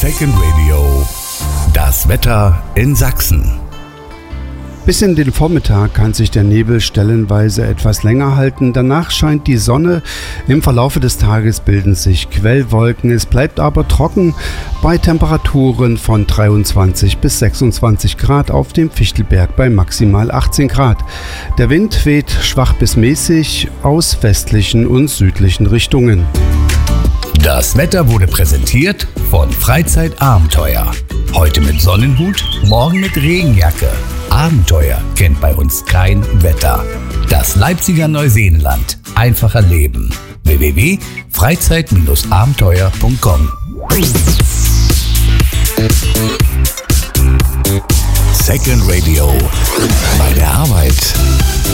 Second Radio. Das Wetter in Sachsen. Bis in den Vormittag kann sich der Nebel stellenweise etwas länger halten. Danach scheint die Sonne. Im Verlaufe des Tages bilden sich Quellwolken. Es bleibt aber trocken bei Temperaturen von 23 bis 26 Grad auf dem Fichtelberg bei maximal 18 Grad. Der Wind weht schwach bis mäßig aus westlichen und südlichen Richtungen. Das Wetter wurde präsentiert von Freizeitabenteuer. Heute mit Sonnenhut, morgen mit Regenjacke. Abenteuer kennt bei uns kein Wetter. Das Leipziger Neuseenland. Einfacher Leben. www.freizeit-abenteuer.com. Second Radio. Bei der Arbeit.